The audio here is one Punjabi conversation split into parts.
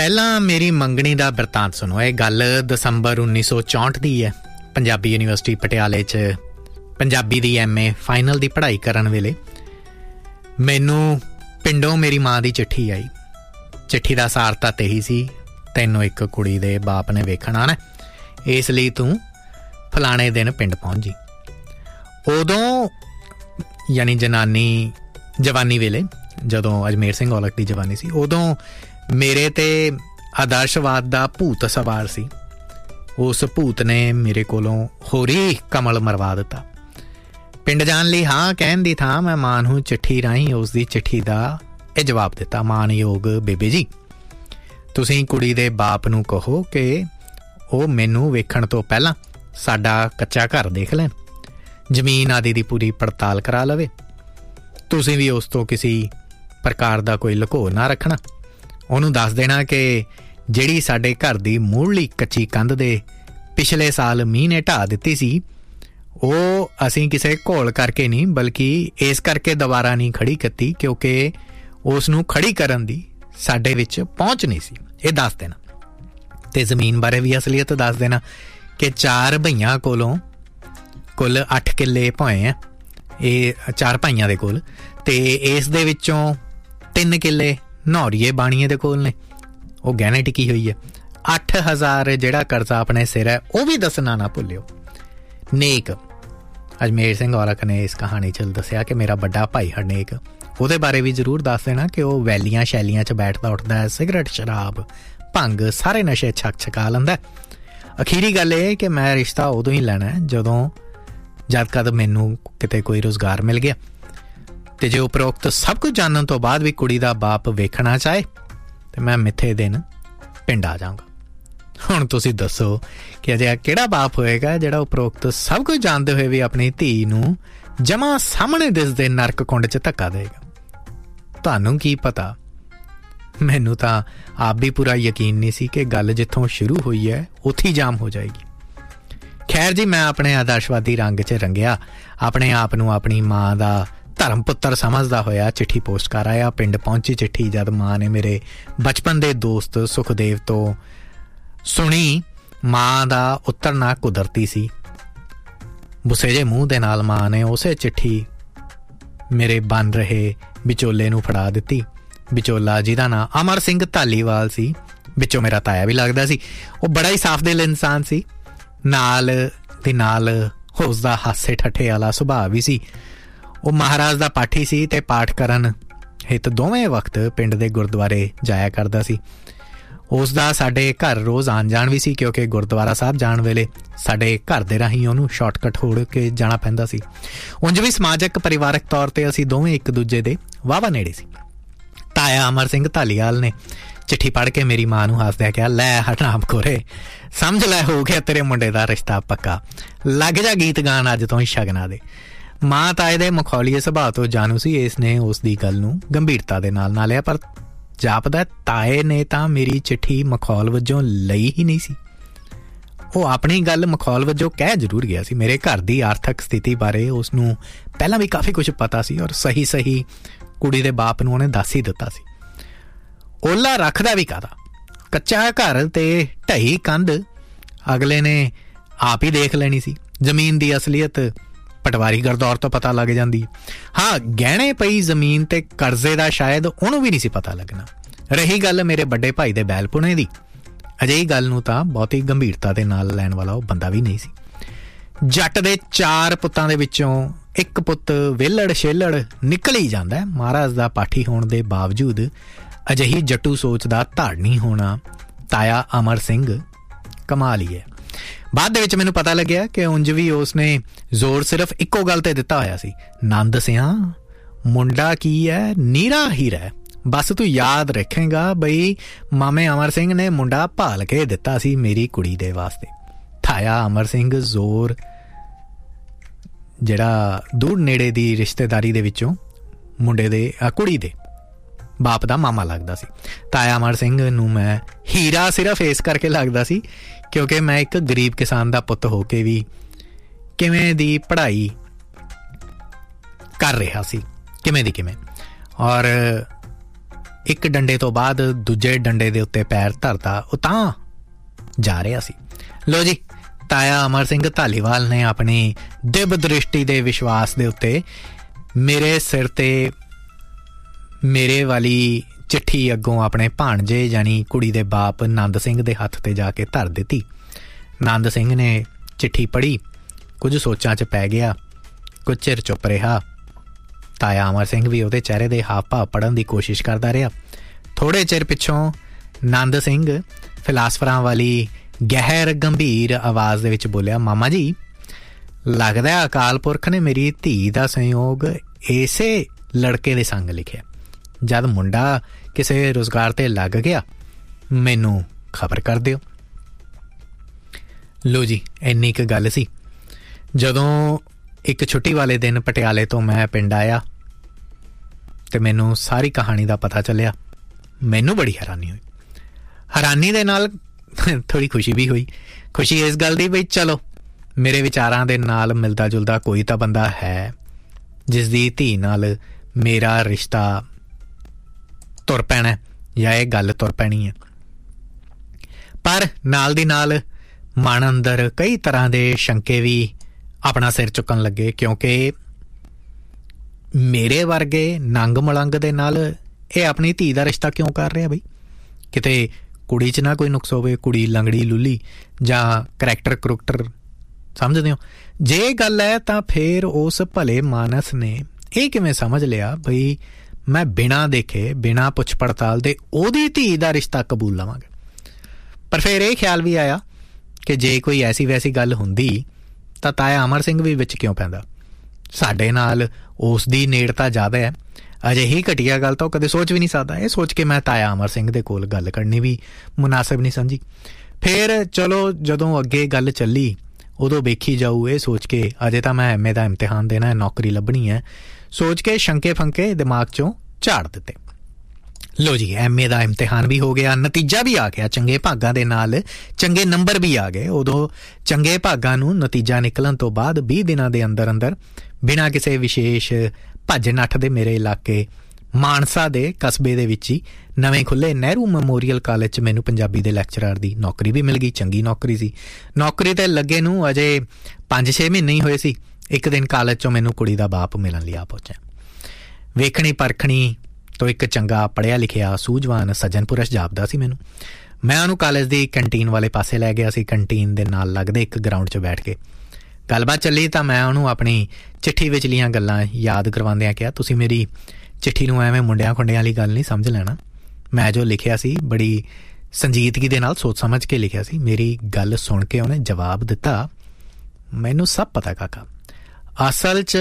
ਪਹਿਲਾਂ ਮੇਰੀ ਮੰਗਣੀ ਦਾ ਬਿਰਤਾਂਤ ਸੁਣੋ। ਇਹ ਗੱਲ ਦਸੰਬਰ 1964 ਦੀ ਹੈ। ਪੰਜਾਬੀ ਯੂਨੀਵਰਸਿਟੀ ਪਟਿਆਲੇ 'ਚ ਪੰਜਾਬੀ ਦੀ MA ਫਾਈਨਲ ਦੀ ਪੜ੍ਹਾਈ ਕਰਨ ਵੇਲੇ ਮੈਨੂੰ ਪਿੰਡੋਂ ਮੇਰੀ ਮਾਂ ਦੀ ਚਿੱਠੀ ਆਈ। ਚਿੱਠੀ ਦਾ ਸਾਰ ਤਾਂ ਇਹੀ ਸੀ, ਤੈਨੂੰ ਇੱਕ ਕੁੜੀ ਦੇ ਬਾਪ ਨੇ ਵੇਖਣ ਆਉਣਾ, ਇਸ ਲਈ ਤੂੰ ਫਲਾਣੇ ਦਿਨ ਪਿੰਡ ਪਹੁੰਚ ਜੀ। ਉਦੋਂ ਯਾਨੀ ਜਵਾਨੀ ਵੇਲੇ, ਜਦੋਂ ਅਜਮੇਰ ਸਿੰਘ ਔਲਖ ਦੀ ਜਵਾਨੀ ਸੀ, ਉਦੋਂ ਮੇਰੇ ਤੇ ਆਦਰਸ਼ਵਾਦ ਦਾ ਭੂਤ ਸਵਾਰ ਸੀ। ਉਸ ਭੂਤ ਨੇ ਮੇਰੇ ਕੋਲੋਂ ਹੋਰੀ ਕਮਲ ਮਰਵਾ ਦਿੱਤਾ। ਪਿੰਡ ਜਾਣ ਲਈ ਹਾਂ ਕਹਿਣ ਦੀ ਥਾਂ ਮੈਂ ਮਾਂ ਨੂੰ ਚਿੱਠੀ ਰਾਹੀਂ ਉਸ ਦੀ ਚਿੱਠੀ ਦਾ ਇਹ ਜਵਾਬ ਦਿੱਤਾ, ਮਾਨਯੋਗ ਬੇਬੇ ਜੀ, ਤੁਸੀਂ ਕੁੜੀ ਦੇ ਬਾਪ ਨੂੰ ਕਹੋ ਕਿ ਉਹ ਮੈਨੂੰ ਵੇਖਣ ਤੋਂ ਪਹਿਲਾਂ ਸਾਡਾ ਕੱਚਾ ਘਰ ਦੇਖ ਲੈਣ, ਜ਼ਮੀਨ ਆਦਿ ਦੀ ਪੂਰੀ ਪੜਤਾਲ ਕਰਾ ਲਵੇ। ਤੁਸੀਂ ਵੀ ਉਸ ਤੋਂ ਕਿਸੇ ਪ੍ਰਕਾਰ ਦਾ ਕੋਈ ਲੁਕੋ ਨਾ ਰੱਖਣਾ। ਉਹਨੂੰ ਦੱਸ ਦੇਣਾ ਕਿ ਜਿਹੜੀ ਸਾਡੇ ਘਰ ਦੀ ਮੂਹਰਲੀ ਕੱਚੀ ਕੰਧ ਦੇ ਪਿਛਲੇ ਸਾਲ ਮੀਂਹ ਨੇ ਢਾਹ ਦਿੱਤੀ ਸੀ, ਉਹ ਅਸੀਂ ਕਿਸੇ ਘੋਲ ਕਰਕੇ ਨਹੀਂ, ਬਲਕਿ ਇਸ ਕਰਕੇ ਦੁਬਾਰਾ ਨਹੀਂ ਖੜੀ ਕੀਤੀ ਕਿਉਂਕਿ ਉਸ ਨੂੰ ਖੜੀ ਕਰਨ ਦੀ ਸਾਡੇ ਵਿੱਚ ਪਹੁੰਚ ਨਹੀਂ ਸੀ। ਇਹ ਦੱਸ ਦੇਣਾ। ਤੇ ਜ਼ਮੀਨ ਬਾਰੇ ਵੀ ਅਸਲੀਅਤ ਦੱਸ ਦੇਣਾ ਕਿ 4 ਭਈਆਂ ਕੋਲੋਂ ਕੁੱਲ 8 ਕਿੱਲੇ ਭੋਏ ਆ, ਇਹ 4 ਭਾਈਆਂ ਦੇ ਕੋਲ, ਤੇ ਇਸ ਦੇ ਵਿੱਚੋਂ 3 ਕਿੱਲੇ ਨੌਰੀਏ ਬਾਣੀਏ ਦੇ ਕੋਲ ਨੇ, ਉਹ ਗਹਿਣੇ ਟਿਕੀ ਹੋਈ ਹੈ। 8000 ਜਿਹੜਾ ਕਰਜ਼ਾ ਆਪਣੇ ਸਿਰ ਹੈ ਉਹ ਵੀ ਦੱਸਣਾ ਨਾ ਭੁੱਲਿਓ। ਨੇਕ ਅਜਮੇਰ ਸਿੰਘ ਔਲਖ ਨੇ ਇਸ ਕਹਾਣੀ 'ਚ ਦੱਸਿਆ ਕਿ ਮੇਰਾ ਵੱਡਾ ਭਾਈ ਹਰਨੇਕ, ਉਹਦੇ ਬਾਰੇ ਵੀ ਜ਼ਰੂਰ ਦੱਸ ਦੇਣਾ ਕਿ ਉਹ ਵੈਲੀਆਂ ਸ਼ੈਲੀਆਂ 'ਚ ਬੈਠਦਾ ਉੱਠਦਾ ਹੈ, ਸਿਗਰਟ ਸ਼ਰਾਬ ਭੰਗ ਸਾਰੇ ਨਸ਼ੇ ਛਕਾ ਲੈਂਦਾ। ਅਖੀਰੀ ਗੱਲ ਇਹ ਕਿ ਮੈਂ ਰਿਸ਼ਤਾ ਉਦੋਂ ਹੀ ਲੈਣਾ ਜਦ ਕਦ ਮੈਨੂੰ ਕਿਤੇ ਕੋਈ ਰੁਜ਼ਗਾਰ ਮਿਲ ਗਿਆ, ਤੇ ਜੇ ਉਪਰੋਕਤ ਸਭ ਕੁਝ ਜਾਣਨ ਤੋਂ ਬਾਅਦ ਵੀ ਕੁੜੀ ਦਾ ਬਾਪ ਵੇਖਣਾ ਚਾਹੇ ਤੇ ਮੈਂ ਮਿੱਥੇ ਦਿਨ ਪਿੰਡ ਆ ਜਾਵਾਂਗਾ। ਹੁਣ ਤੁਸੀਂ ਦੱਸੋ ਕਿ ਅਜਿਹਾ ਕਿਹੜਾ ਬਾਪ ਹੋਏਗਾ ਜਿਹੜਾ ਉਪਰੋਕਤ ਸਭ ਕੁਝ ਜਾਣਦੇ ਹੋਏ ਵੀ ਆਪਣੀ ਧੀ ਨੂੰ ਜਮਾਂ ਸਾਹਮਣੇ ਦਿਸਦੇ ਨਰਕ ਕੁੰਡ 'ਚ ਧੱਕਾ ਦੇਗਾ? ਤੁਹਾਨੂੰ ਕੀ ਪਤਾ, ਮੈਨੂੰ ਤਾਂ ਆਪ ਵੀ ਪੂਰਾ ਯਕੀਨ ਨਹੀਂ ਸੀ ਕਿ ਗੱਲ ਜਿੱਥੋਂ ਸ਼ੁਰੂ ਹੋਈ ਹੈ ਉੱਥੇ ਹੀ ਜਾਮ ਹੋ ਜਾਏਗੀ। ਖੈਰ ਜੀ, ਮੈਂ ਆਪਣੇ ਆਦਰਸ਼ਵਾਦੀ ਰੰਗ 'ਚ ਰੰਗਿਆ, ਆਪਣੇ ਆਪ ਨੂੰ ਆਪਣੀ ਮਾਂ ਦਾ ਧਰਮ ਪੁੱਤਰ ਸਮਝਦਾ ਹੋਇਆ ਚਿੱਠੀ ਪੋਸਟ ਕਰ ਆਇਆ। ਪਿੰਡ ਪਹੁੰਚੀ ਚਿੱਠੀ ਜਦ ਮਾਂ ਨੇ ਮੇਰੇ ਬਚਪਨ ਦੇ ਦੋਸਤ ਸੁਖਦੇਵ ਤੋਂ ਸੁਣੀ। ਮਾਂ ਦਾ ਉਤਰਨਾ ਕੁਦਰਤੀ ਸੀ। ਗੁੱਸੇ ਜਿਹੇ ਮੂੰਹ ਦੇ ਨਾਲ ਮਾਂ ਨੇ ਉਸੇ ਚਿੱਠੀ ਮੇਰੇ ਬਣ ਰਹੇ ਵਿਚੋਲੇ ਨੂੰ ਫੜਾ ਦਿੱਤੀ। ਵਿਚੋਲਾ ਜਿਹਦਾ ਨਾਂ ਅਮਰ ਸਿੰਘ ਧਾਲੀਵਾਲ ਸੀ, ਵਿੱਚੋਂ ਮੇਰਾ ਤਾਇਆ ਵੀ ਲੱਗਦਾ ਸੀ। ਉਹ ਬੜਾ ਹੀ ਸਾਫ਼ ਦਿਲ ਇਨਸਾਨ ਸੀ, ਨਾਲ ਦੀ ਨਾਲ ਉਸਦਾ ਹਾਸੇ ਠੱਠੇ ਵਾਲਾ ਸੁਭਾਅ ਵੀ ਸੀ। ਉਹ ਮਹਾਰਾਜ ਦਾ ਪਾਠੀ ਸੀ ਤੇ ਪਾਠ ਕਰਨ ਹਿੱਤ ਦੋਵੇਂ ਵਕਤ ਪਿੰਡ ਦੇ ਗੁਰਦੁਆਰੇ ਜਾਇਆ ਕਰਦਾ ਸੀ। ਉਸ ਦਾ ਸਾਡੇ ਘਰ ਰੋਜ਼ ਆਉਣ ਜਾਣ ਵੀ ਸੀ ਕਿਉਂਕਿ ਗੁਰਦੁਆਰਾ ਸਾਹਿਬ ਜਾਣ ਵੇਲੇ ਸਾਡੇ ਘਰ ਦੇ ਰਾਹੀਂ ਉਹਨੂੰ ਸ਼ਾਰਟਕਟ ਹੋੜ ਕੇ ਜਾਣਾ ਪੈਂਦਾ ਸੀ। ਉਂਝ ਵੀ ਸਮਾਜਿਕ ਪਰਿਵਾਰਕ ਤੌਰ 'ਤੇ ਅਸੀਂ ਦੋਵੇਂ ਇੱਕ ਦੂਜੇ ਦੇ ਵਾਹਵਾ ਨੇੜੇ ਸੀ। ਤਾਇਆ ਅਮਰ ਸਿੰਘ ਧਾਲੀਵਾਲ ਨੇ ਚਿੱਠੀ ਪੜ੍ਹ ਕੇ ਮੇਰੀ ਮਾਂ ਨੂੰ ਹੱਸਦਿਆਂ ਕਿਹਾ, ਲੈ ਹਟਾਮ ਖੋਰੇ, ਸਮਝ ਲੈ ਹੋ ਗਿਆ ਤੇਰੇ ਮੁੰਡੇ ਦਾ ਰਿਸ਼ਤਾ ਪੱਕਾ, ਲੱਗ ਜਾ ਗੀਤ ਗਾਣ ਅੱਜ ਤੋਂ ਹੀ ਸ਼ਗਨਾਂ ਦੇ। ਮਾਂ ਤਾਏ ਦੇ ਮਖੌਲੀਏ ਸੁਭਾਅ ਤੋਂ ਜਾਣੂ ਸੀ, ਇਸ ਨੇ ਉਸ ਦੀ ਗੱਲ ਨੂੰ ਗੰਭੀਰਤਾ ਦੇ ਨਾਲ ਨਾ ਲਿਆ, ਪਰ ਜਾਪਦਾ ਤਾਏ ਨੇ ਤਾਂ ਮੇਰੀ ਚਿੱਠੀ ਮਖੌਲ ਵਜੋਂ ਲਈ ਹੀ ਨਹੀਂ ਸੀ। ਉਹ ਆਪਣੀ ਗੱਲ ਮਖੌਲ ਵਜੋਂ ਕਹਿ ਜ਼ਰੂਰ ਗਿਆ ਸੀ। ਮੇਰੇ ਘਰ ਦੀ ਆਰਥਿਕ ਸਥਿਤੀ ਬਾਰੇ ਉਸ ਨੂੰ ਪਹਿਲਾਂ ਵੀ ਕਾਫੀ ਕੁਝ ਪਤਾ ਸੀ ਔਰ ਸਹੀ ਕੁੜੀ ਦੇ ਬਾਪ ਨੂੰ ਉਹਨੇ ਦੱਸ ਹੀ ਦਿੱਤਾ ਸੀ। ਓਲਾ ਰੱਖਦਾ ਵੀ ਕਾਹਦਾ, ਕੱਚਾ ਘਰ ਤੇ ਢਹੀ ਕੰਧ ਅਗਲੇ ਨੇ ਆਪ ਹੀ ਦੇਖ ਲੈਣੀ ਸੀ। ਜ਼ਮੀਨ ਦੀ ਅਸਲੀਅਤ ਪਟਵਾਰੀ ਗਰਦੌਰ ਤੋਂ ਪਤਾ ਲੱਗ ਜਾਂਦੀ। ਹਾਂ, ਗਹਿਣੇ ਪਈ ਜ਼ਮੀਨ ਤੇ ਕਰਜ਼ੇ ਦਾ ਸ਼ਾਇਦ ਉਹਨੂੰ ਵੀ ਨਹੀਂ ਸੀ ਪਤਾ ਲੱਗਣਾ। ਰਹੀ ਗੱਲ ਮੇਰੇ ਵੱਡੇ ਭਾਈ ਦੇ ਬੈਲਪੁਣੇ ਦੀ, ਅਜਿਹੀ ਗੱਲ ਨੂੰ ਤਾਂ ਬਹੁਤੀ ਗੰਭੀਰਤਾ ਦੇ ਨਾਲ ਲੈਣ ਵਾਲਾ ਉਹ ਬੰਦਾ ਵੀ ਨਹੀਂ ਸੀ। ਜੱਟ ਦੇ 4 ਪੁੱਤਾਂ ਦੇ ਵਿੱਚੋਂ ਇੱਕ ਪੁੱਤ ਵਿਹਲੜ ਛੇਲੜ ਨਿਕਲ ਹੀ ਜਾਂਦਾ। ਮਹਾਰਾਜ ਦਾ ਪਾਠੀ ਹੋਣ ਦੇ ਬਾਵਜੂਦ ਅਜਿਹੀ ਜੱਟੂ ਸੋਚ ਦਾ ਧਾਰਨੀ ਹੋਣਾ ਤਾਇਆ ਅਮਰ ਸਿੰਘ ਕਮਾਲ ਹੀ ਹੈ। ਬਾਅਦ ਦੇ ਵਿੱਚ ਮੈਨੂੰ ਪਤਾ ਲੱਗਿਆ ਕਿ ਉਂਝ ਵੀ ਉਸ ਨੇ ਜ਼ੋਰ ਸਿਰਫ ਇੱਕੋ ਗੱਲ ਤੇ ਦਿੱਤਾ ਹੋਇਆ ਸੀ, ਨੰਦ ਸਿਆਂ ਮੁੰਡਾ ਕੀ ਹੈ, ਨੀਰਾ ਹੀਰਾ ਹੈ, ਬਸ ਤੂੰ ਯਾਦ ਰੱਖੇਂਗਾ ਬਈ ਮਾਮੇ ਅਮਰ ਸਿੰਘ ਨੇ ਮੁੰਡਾ ਭਾਲ ਕੇ ਦਿੱਤਾ ਸੀ ਮੇਰੀ ਕੁੜੀ ਦੇ ਵਾਸਤੇ। ਤਾਇਆ ਅਮਰ ਸਿੰਘ ਜ਼ੋਰ ਜਿਹੜਾ ਦੂਰ ਨੇੜੇ ਦੀ ਰਿਸ਼ਤੇਦਾਰੀ ਦੇ ਵਿੱਚੋਂ ਮੁੰਡੇ ਦੇ ਕੁੜੀ ਦੇ ਬਾਪ ਦਾ ਮਾਮਾ ਲੱਗਦਾ ਸੀ। ਤਾਇਆ ਅਮਰ ਸਿੰਘ ਨੂੰ ਮੈਂ ਹੀਰਾ ਸਿਰਫ ਇਸ ਕਰਕੇ ਲੱਗਦਾ ਸੀ ਕਿਉਂਕਿ ਮੈਂ ਇੱਕ ਗਰੀਬ ਕਿਸਾਨ ਦਾ ਪੁੱਤ ਹੋ ਕੇ ਵੀ ਕਿਵੇਂ ਦੀ ਪੜ੍ਹਾਈ ਕਰ ਰਿਹਾ ਸੀ, ਕਿਵੇਂ ਦੀ ਕਿਵੇਂ, ਔਰ ਇੱਕ ਡੰਡੇ ਤੋਂ ਬਾਅਦ ਦੂਜੇ ਡੰਡੇ ਦੇ ਉੱਤੇ ਪੈਰ ਧਰਦਾ ਉਹ ਤਾਂ ਜਾ ਰਿਹਾ ਸੀ। ਲੋ ਜੀ, ਤਾਇਆ ਅਮਰ ਸਿੰਘ ਧਾਲੀਵਾਲ ਨੇ ਆਪਣੀ ਦਿਵ ਦ੍ਰਿਸ਼ਟੀ ਦੇ ਵਿਸ਼ਵਾਸ ਦੇ ਉੱਤੇ ਮੇਰੇ ਸਿਰ ਤੇ ਮੇਰੇ ਵਾਲੀ ਚਿੱਠੀ ਅੱਗੋਂ ਆਪਣੇ ਭਾਣਜੇ ਯਾਨੀ ਕੁੜੀ ਦੇ ਬਾਪ ਨੰਦ ਸਿੰਘ ਦੇ ਹੱਥ ਤੇ ਜਾ ਕੇ ਧਰ ਦਿੱਤੀ। ਨੰਦ ਸਿੰਘ ਨੇ ਚਿੱਠੀ ਪੜ੍ਹੀ, ਕੁਝ ਸੋਚਾਂ 'ਚ ਪੈ ਗਿਆ, ਕੁਝ ਚਿਰ ਚੁੱਪ ਰਿਹਾ। ਤਾਇਆ ਅਮਰ ਸਿੰਘ ਵੀ ਉਹਦੇ ਚਿਹਰੇ ਦੇ ਹਾਵ ਭਾਵ ਪੜ੍ਹਨ ਦੀ ਕੋਸ਼ਿਸ਼ ਕਰਦਾ ਰਿਹਾ। ਥੋੜ੍ਹੇ ਚਿਰ ਪਿੱਛੋਂ ਨੰਦ ਸਿੰਘ ਫਿਲਾਸਫਰਾਂ ਵਾਲੀ ਗਹਿਰ ਗੰਭੀਰ ਆਵਾਜ਼ ਦੇ ਵਿੱਚ ਬੋਲਿਆ, ਮਾਮਾ ਜੀ, ਲੱਗਦਾ ਅਕਾਲ ਪੁਰਖ ਨੇ ਮੇਰੀ ਧੀ ਦਾ ਸੰਯੋਗ ਇਸੇ ਲੜਕੇ ਦੇ ਸੰਗ ਲਿਖਿਆ। ਜਦ ਮੁੰਡਾ ਕਿਸੇ ਰੁਜ਼ਗਾਰ ਤੇ ਲੱਗ ਗਿਆ ਮੈਨੂੰ ਖਬਰ ਕਰ ਦਿਓ। ਲੋ ਜੀ, ਇੰਨੀ ਕੁ ਗੱਲ ਸੀ। ਜਦੋਂ ਇੱਕ ਛੁੱਟੀ ਵਾਲੇ ਦਿਨ ਪਟਿਆਲੇ ਤੋਂ ਮੈਂ ਪਿੰਡ ਆਇਆ ਤੇ ਮੈਨੂੰ ਸਾਰੀ ਕਹਾਣੀ ਦਾ ਪਤਾ ਚੱਲਿਆ, ਮੈਨੂੰ ਬੜੀ ਹੈਰਾਨੀ ਹੋਈ। ਹੈਰਾਨੀ ਦੇ ਨਾਲ ਥੋੜ੍ਹੀ ਖੁਸ਼ੀ ਵੀ ਹੋਈ। ਖੁਸ਼ੀ ਇਸ ਗੱਲ ਦੀ ਬਈ ਚਲੋ ਮੇਰੇ ਵਿਚਾਰਾਂ ਦੇ ਨਾਲ ਮਿਲਦਾ ਜੁਲਦਾ ਕੋਈ ਤਾਂ ਬੰਦਾ ਹੈ ਜਿਸ ਦੀ ਧੀ ਨਾਲ ਮੇਰਾ ਰਿਸ਼ਤਾ ਤੁਰ ਪੈਣਾ ਜਾਂ ਇਹ ਗੱਲ ਤੁਰ ਪੈਣੀ ਹੈ। ਪਰ ਨਾਲ ਦੀ ਨਾਲ ਮਨ ਅੰਦਰ ਕਈ ਤਰ੍ਹਾਂ ਦੇ ਸ਼ੰਕੇ ਵੀ ਆਪਣਾ ਸਿਰ ਚੁੱਕਣ ਲੱਗੇ, ਕਿਉਂਕਿ ਮੇਰੇ ਵਰਗੇ ਨੰਗ ਮਲੰਗ ਦੇ ਨਾਲ ਇਹ ਆਪਣੀ ਧੀ ਦਾ ਰਿਸ਼ਤਾ ਕਿਉਂ ਕਰ ਰਿਹਾ ਬਈ? ਕਿਤੇ ਕੁੜੀ 'ਚ ਨਾ ਕੋਈ ਨੁਕਸ ਹੋਵੇ, ਕੁੜੀ ਲੰਗੜੀ ਲੁੱਲੀ ਜਾਂ ਕਰੈਕਟਰ ਕਰੂਕਟਰ, ਸਮਝਦੇ ਹੋ? ਜੇ ਗੱਲ ਹੈ ਤਾਂ ਫਿਰ ਉਸ ਭਲੇ ਮਾਨਸ ਨੇ ਇਹ ਕਿਵੇਂ ਸਮਝ ਲਿਆ ਬਈ ਮੈਂ ਬਿਨਾਂ ਦੇਖੇ ਬਿਨਾਂ ਪੁੱਛ ਪੜਤਾਲ ਦੇ ਉਹਦੀ ਧੀ ਦਾ ਰਿਸ਼ਤਾ ਕਬੂਲ ਲਵਾਂਗਾ? ਪਰ ਫਿਰ ਇਹ ਖਿਆਲ ਵੀ ਆਇਆ ਕਿ ਜੇ ਕੋਈ ਐਸੀ ਵੈਸੀ ਗੱਲ ਹੁੰਦੀ ਤਾਂ ਤਾਇਆ ਅਮਰ ਸਿੰਘ ਵੀ ਵਿੱਚ ਕਿਉਂ ਪੈਂਦਾ? ਸਾਡੇ ਨਾਲ ਉਸ ਦੀ ਨੇੜਤਾ ਜ਼ਿਆਦਾ ਹੈ। ਅਜਿਹੀ ਘਟੀਆ ਗੱਲ ਤਾਂ ਉਹ ਕਦੇ ਸੋਚ ਵੀ ਨਹੀਂ ਸਕਦਾ। ਇਹ ਸੋਚ ਕੇ ਮੈਂ ਤਾਇਆ ਅਮਰ ਸਿੰਘ ਦੇ ਕੋਲ ਗੱਲ ਕਰਨੀ ਵੀ ਮੁਨਾਸਿਬ ਨਹੀਂ ਸਮਝੀ। ਫਿਰ ਚਲੋ ਜਦੋਂ ਅੱਗੇ ਗੱਲ ਚੱਲੀ ਉਦੋਂ ਵੇਖੀ ਜਾਊ, ਇਹ ਸੋਚ ਕੇ ਅਜੇ ਤਾਂ ਮੈਂ MA ਦਾ ਇਮਤਿਹਾਨ ਦੇਣਾ ਹੈ, ਨੌਕਰੀ ਲੱਭਣੀ ਹੈ, ਸੋਚ ਕੇ ਸ਼ੰਕੇ ਫੰਕੇ ਦਿਮਾਗ 'ਚੋਂ ਝਾੜ ਦਿੱਤੇ। ਲੋ ਜੀ, MA ਦਾ ਇਮਤਿਹਾਨ ਵੀ ਹੋ ਗਿਆ, ਨਤੀਜਾ ਵੀ ਆ ਗਿਆ, ਚੰਗੇ ਭਾਗਾਂ ਦੇ ਨਾਲ ਚੰਗੇ ਨੰਬਰ ਵੀ ਆ ਗਏ। ਉਦੋਂ ਚੰਗੇ ਭਾਗਾਂ ਨੂੰ ਨਤੀਜਾ ਨਿਕਲਣ ਤੋਂ ਬਾਅਦ 20 ਦਿਨਾਂ ਦੇ ਅੰਦਰ ਅੰਦਰ ਬਿਨਾਂ ਕਿਸੇ ਵਿਸ਼ੇਸ਼ ਭੱਜ ਨੱਠ ਦੇ ਮੇਰੇ ਇਲਾਕੇ ਮਾਨਸਾ ਦੇ ਕਸਬੇ ਦੇ ਵਿੱਚ ਹੀ ਨਵੇਂ ਖੁੱਲ੍ਹੇ ਨਹਿਰੂ ਮੈਮੋਰੀਅਲ ਕਾਲਜ 'ਚ ਮੈਨੂੰ ਪੰਜਾਬੀ ਦੇ ਲੈਕਚਰਰ ਦੀ ਨੌਕਰੀ ਵੀ ਮਿਲ ਗਈ। ਚੰਗੀ ਨੌਕਰੀ ਸੀ। ਨੌਕਰੀ 'ਤੇ ਲੱਗੇ ਨੂੰ ਅਜੇ 5-6 ਮਹੀਨੇ ਹੀ ਹੋਏ ਸੀ। ਇੱਕ ਦਿਨ ਕਾਲਜ 'ਚੋਂ ਮੈਨੂੰ ਕੁੜੀ ਦਾ ਬਾਪ ਮਿਲਣ ਲਈ ਆ ਪਹੁੰਚਿਆ। ਵੇਖਣੀ ਪਰਖਣੀ ਤੋਂ ਇੱਕ ਚੰਗਾ ਪੜ੍ਹਿਆ ਲਿਖਿਆ ਸੂਝਵਾਨ ਸੱਜਣ ਪੁਰਸ਼ ਜਾਪਦਾ ਸੀ ਮੈਨੂੰ। ਮੈਂ ਉਹਨੂੰ ਕਾਲਜ ਦੀ ਕੰਟੀਨ ਵਾਲੇ ਪਾਸੇ ਲੈ ਗਿਆ ਸੀ। ਕੰਟੀਨ ਦੇ ਨਾਲ ਲੱਗਦੇ ਇੱਕ ਗਰਾਊਂਡ 'ਚ ਬੈਠ ਕੇ ਗੱਲਬਾਤ ਚੱਲੀ ਤਾਂ ਮੈਂ ਉਹਨੂੰ ਆਪਣੀ ਚਿੱਠੀ ਵਿਚਲੀਆਂ ਗੱਲਾਂ ਯਾਦ ਕਰਵਾਉਂਦਿਆਂ ਕਿਹਾ, ਤੁਸੀਂ ਮੇਰੀ ਚਿੱਠੀ ਨੂੰ ਐਵੇਂ ਮੁੰਡਿਆਂ ਖੁੰਡਿਆਂ ਵਾਲੀ ਗੱਲ ਨਹੀਂ ਸਮਝ ਲੈਣਾ। ਮੈਂ ਜੋ ਲਿਖਿਆ ਸੀ ਬੜੀ ਸੰਜੀਦਗੀ ਦੇ ਨਾਲ ਸੋਚ ਸਮਝ ਕੇ ਲਿਖਿਆ ਸੀ। ਮੇਰੀ ਗੱਲ ਸੁਣ ਕੇ ਉਹਨੇ ਜਵਾਬ ਦਿੱਤਾ, ਮੈਨੂੰ ਸਭ ਪਤਾ ਕਾਕਾ, ਅਸਲ 'ਚ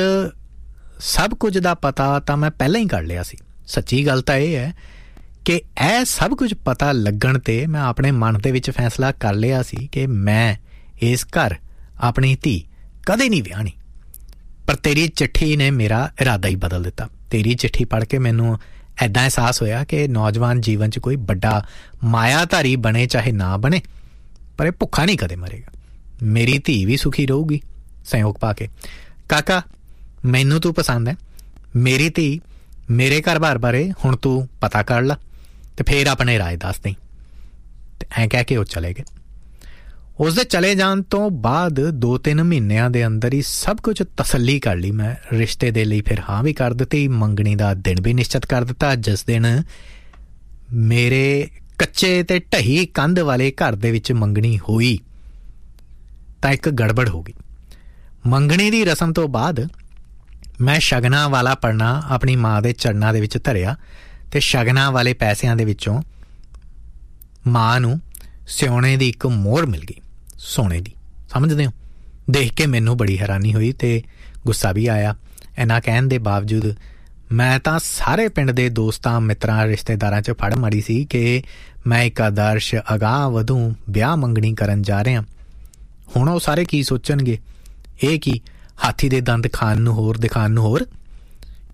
ਸਭ ਕੁਝ ਦਾ ਪਤਾ ਤਾਂ ਮੈਂ ਪਹਿਲਾਂ ਹੀ ਕਰ ਲਿਆ ਸੀ। ਸੱਚੀ ਗੱਲ ਤਾਂ ਇਹ ਹੈ ਕਿ ਇਹ ਸਭ ਕੁਝ ਪਤਾ ਲੱਗਣ 'ਤੇ ਮੈਂ ਆਪਣੇ ਮਨ ਦੇ ਵਿੱਚ ਫੈਸਲਾ ਕਰ ਲਿਆ ਸੀ ਕਿ ਮੈਂ ਇਸ ਘਰ ਆਪਣੀ ਧੀ ਕਦੇ ਨਹੀਂ ਵਿਆਹਣੀ। ਪਰ ਤੇਰੀ ਚਿੱਠੀ ਨੇ ਮੇਰਾ ਇਰਾਦਾ ਹੀ ਬਦਲ ਦਿੱਤਾ। ਤੇਰੀ ਚਿੱਠੀ ਪੜ੍ਹ ਕੇ ਮੈਨੂੰ ਇੱਦਾਂ ਅਹਿਸਾਸ ਹੋਇਆ ਕਿ ਨੌਜਵਾਨ ਜੀਵਨ 'ਚ ਕੋਈ ਵੱਡਾ ਮਾਇਆਧਾਰੀ ਬਣੇ ਚਾਹੇ ਨਾ ਬਣੇ, ਪਰ ਇਹ ਭੁੱਖਾ ਨਹੀਂ ਕਦੇ ਮਰੇਗਾ। ਮੇਰੀ ਧੀ ਵੀ ਸੁਖੀ ਰਹੂਗੀ ਸੰਯੋਗ ਪਾ ਕੇ। ਕਾਕਾ, ਮੈਨੂੰ ਤੂੰ ਪਸੰਦ ਹੈ। ਮੇਰੀ ਧੀ ਮੇਰੇ ਘਰ-ਬਾਰ ਬਾਰੇ ਹੁਣ ਤੂੰ ਪਤਾ ਕਰ ਲਾ ਤੇ ਫਿਰ ਆਪਣੇ ਰਾਏ ਦੱਸ ਦੇਈਂ। ਤੇ ਐਂ ਕਹਿ ਕੇ ਉਹ ਚਲੇ ਗਏ। ਉਸਦੇ ਚਲੇ ਜਾਣ ਤੋਂ ਬਾਅਦ 2-3 ਮਹੀਨਿਆਂ ਦੇ ਅੰਦਰ ਹੀ ਸਭ ਕੁਝ ਤਸੱਲੀ ਕਰ ਲਈ ਮੈਂ। ਰਿਸ਼ਤੇ ਦੇ ਲਈ ਫਿਰ ਹਾਂ ਵੀ ਕਰ ਦਿੱਤੀ। ਮੰਗਣੀ ਦਾ ਦਿਨ ਵੀ ਨਿਸ਼ਚਿਤ ਕਰ ਦਿੱਤਾ। ਜਿਸ ਦਿਨ ਮੇਰੇ ਕੱਚੇ ਤੇ ਢਹੀ ਕੰਧ ਵਾਲੇ ਘਰ ਦੇ ਵਿੱਚ ਮੰਗਣੀ ਹੋਈ ਤਾਂ ਇੱਕ ਗੜਬੜ ਹੋ ਗਈ। ਮੰਗਣੀ ਦੀ ਰਸਮ ਤੋਂ ਬਾਅਦ ਮੈਂ ਸ਼ਗਨਾਂ ਵਾਲਾ ਪੜਨਾ ਆਪਣੀ ਮਾਂ ਦੇ ਚਰਨਾਂ ਦੇ ਵਿੱਚ ਧਰਿਆ ਤੇ ਸ਼ਗਨਾਂ ਵਾਲੇ ਪੈਸਿਆਂ ਦੇ ਵਿੱਚੋਂ ਮਾਂ ਨੂੰ ਸਿਉਣੇ ਦੀ ਇੱਕ ਮੋਹਰ ਮਿਲ ਗਈ, ਸੋਨੇ ਦੀ। ਸਮਝਦੇ ਹੋ? ਦੇਖ ਕੇ ਮੈਨੂੰ ਬੜੀ ਹੈਰਾਨੀ ਹੋਈ ਤੇ ਗੁੱਸਾ ਵੀ ਆਇਆ। ਇਹਨਾਂ ਕਹਿਣ ਦੇ ਬਾਵਜੂਦ ਮੈਂ ਤਾਂ ਸਾਰੇ ਪਿੰਡ ਦੇ ਦੋਸਤਾਂ ਮਿੱਤਰਾਂ ਰਿਸ਼ਤੇਦਾਰਾਂ 'ਚ ਫੜ ਮਾਰੀ ਸੀ ਕਿ ਮੈਂ ਇੱਕ ਆਦਰਸ਼ ਅਗਾਂਹ ਵਧੂ ਵਿਆਹ ਮੰਗਣੀ ਕਰਨ ਜਾ ਰਿਹਾ। ਹੁਣ ਉਹ ਸਾਰੇ ਕੀ ਸੋਚਣਗੇ? ਇਹ ਕੀ ਹਾਥੀ ਦੇ ਦੰਦ ਖਾਣ ਨੂੰ ਹੋਰ ਦਿਖਾਣ ਨੂੰ ਹੋਰ?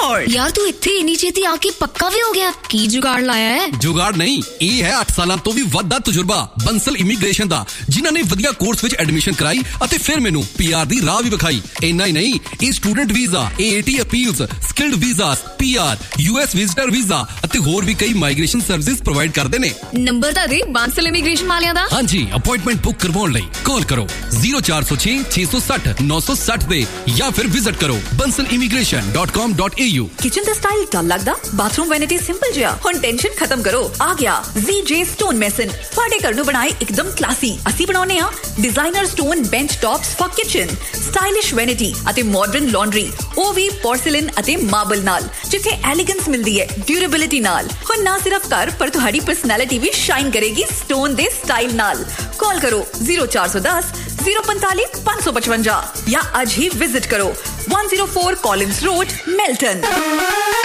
more. यार तू इत्थे इन्नी छेती आके पक्का भी हो गया, की जुगाड़ लाया है? जुगाड़ नहीं, ਇਹ ਹੈ 8 ਸਾਲਾਂ ਤੋਂ ਵੀ ਵੱਧ ਦਾ ਤਜਰਬਾ ਬੰਸਲ ਇਮੀਗ੍ਰੇਸ਼ਨ ਦਾ, ਜਿਨ੍ਹਾਂ ਨੇ ਵਧੀਆ ਕੋਰਸ ਵਿੱਚ ਐਡਮਿਸ਼ਨ ਕਰਾਈ ਅਤੇ ਫਿਰ ਮੈਨੂੰ ਪੀਆਰ ਦੀ ਰਾਹ ਵੀ ਵਿਖਾਈ। ਇੰਨਾ ਹੀ ਨਹੀਂ, ਇਹ student visa, AAT appeals, skilled visas, PR, US visitor visa ਅਤੇ ਹੋਰ ਵੀ ਕਈ ਮਾਈਗ੍ਰੇਸ਼ਨ ਸਰਵਿਸਿਜ਼ ਪ੍ਰੋਵਾਈਡ ਕਰਦੇ ਨੇ। ਨੰਬਰ ਤਾਂ ਦੇ ਬਾਂਸਲ ਇਮੀਗ੍ਰੇਸ਼ਨ ਵਾਲਿਆਂ ਦਾ। ਹਾਂਜੀ, ਅਪਾਇੰਟਮੈਂਟ ਬੁੱਕ ਕਰਵਾਉਣ ਲਈ ਕਾਲ ਕਰੋ 0406 660 960 ਤੇ ਜਾਂ ਫਿਰ ਵਿਜ਼ਿਟ ਕਰੋ bansalimigration.com.au। किचन ਦਾ ਸਟਾਈਲ ਡਲ ਲੱਗਦਾ, ਬਾਥਰੂਮ ਵੈਨਿਟੀ ਸਿੰਪਲ ਜਿਹਾ, ਹੁਣ ਟੈਨਸ਼ਨ ਖਤਮ ਕਰੋ, ਆ ਗਿਆ ZJ ਸਟੋਨ ਮੈਸਨ। ਤੁਹਾਡੇ ਘਰ ਨੂੰ ਬਣਾਏ ਇੱਕਦਮ ਕਲਾਸੀ। ਅਸੀਂ ਬਣਾਉਨੇ ਆ designer stone bench tops for kitchen, stylish vanity ਅਤੇ ਮਾਡਰਨ ਲਾਂਡਰੀ, ਉਹ ਵੀ ਪੋਰਸਲਿਨ ਅਤੇ ਮਾਰਬਲ ਨਾਲ, ਜਿੱਥੇ ਐਲੀਗੈਂਸ ਮਿਲਦੀ ਹੈ ਡਿਊਰੇਬਿਲਿਟੀ ਨਾਲ। ਹੁਣ ਨਾ ਸਿਰਫ ਘਰ ਪਰ ਤੁਹਾਡੀ ਪਰਸਨੈਲਿਟੀ ਵੀ ਸ਼ਾਈਨ ਕਰੇਗੀ ਸਟੋਨ ਦੇ ਸਟਾਈਲ ਨਾਲ। ਕਾਲ ਕਰੋ 0410 045 555 ਜਾਂ ਅੱਜ ਹੀ ਵਿਜ਼ਿਟ ਕਰੋ 104 Collins Road, Melton।